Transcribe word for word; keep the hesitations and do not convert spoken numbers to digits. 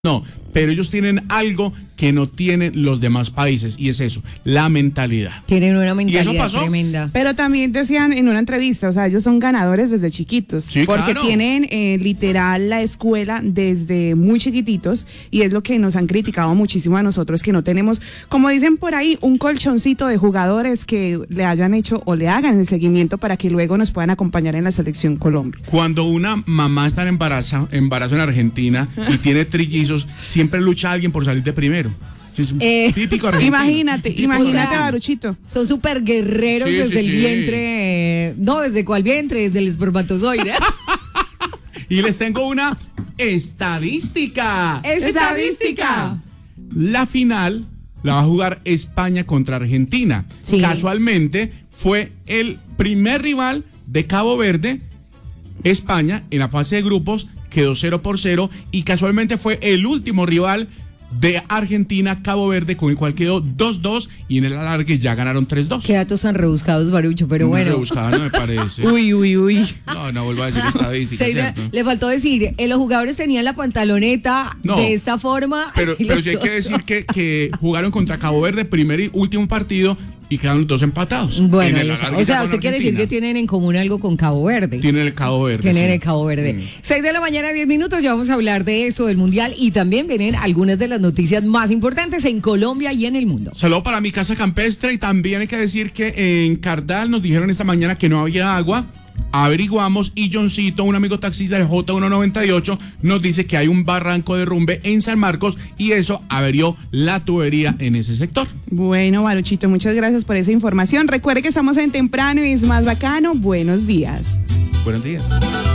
No, pero ellos tienen algo que no tienen los demás países y es eso, la mentalidad. Tienen una mentalidad ¿Y eso pasó? tremenda. Pero también decían en una entrevista, o sea, ellos son ganadores desde chiquitos, Sí, porque claro. tienen eh, literal la escuela desde muy chiquititos y es lo que nos han criticado muchísimo a nosotros, que no tenemos, como dicen por ahí, un colchoncito de jugadores que le hayan hecho o le hagan el seguimiento para que luego nos puedan acompañar en la selección Colombia. Cuando una mamá está en embarazo, embarazo en Argentina y tiene trillizos, siempre lucha alguien por salir de primero. Sí, es Eh, típico argentino. Imagínate, Típico imagínate, argentino. Baruchito. Son súper guerreros Sí, desde sí, el sí. vientre. eh, no, ¿desde cuál vientre? Desde el espermatozoide. Y les tengo una estadística. Estadística. La final la va a jugar España contra Argentina. Sí. Casualmente fue el primer rival de Cabo Verde. España en la fase de grupos quedó cero por cero y casualmente fue el último rival de Argentina, Cabo Verde, con el cual quedó dos dos y en el alargue ya ganaron tres dos. Qué datos tan rebuscados, Barucho, pero Muy bueno. rebuscada, no me parece. Uy, uy, uy. No, no vuelvo a decir estadística, Se- ¿cierto? le faltó decir, eh, los jugadores tenían la pantaloneta No. de esta forma. Pero, y pero los sí hay que otros- decir que, que jugaron contra Cabo Verde primer y último partido y quedaron los dos empatados. Bueno, En el ahí está. alargue o sea, ya usted con quiere decir que Argentina. tienen en común algo con Cabo Verde. Tienen el Cabo Verde. Tienen sí. el Cabo Verde. Mm. seis de la mañana, diez minutos, ya vamos a hablar de eso, del Mundial, y también vienen algunas de las noticias más importantes en Colombia y en el mundo. Saludo para mi casa campestre y también hay que decir que en Cardal nos dijeron esta mañana que no había agua. Averiguamos y Johncito, un amigo taxista de J ciento noventa y ocho, nos dice que hay un barranco de derrumbe en San Marcos y eso averió la tubería en ese sector. Bueno, Baruchito, muchas gracias por esa información. Recuerde que estamos en temprano y es más bacano. Buenos días. Buenos días.